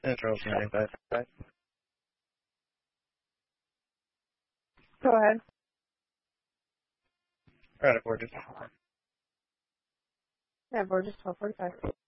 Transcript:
Charles 955. Go ahead. Right at Borges. Yeah, Borges 1245.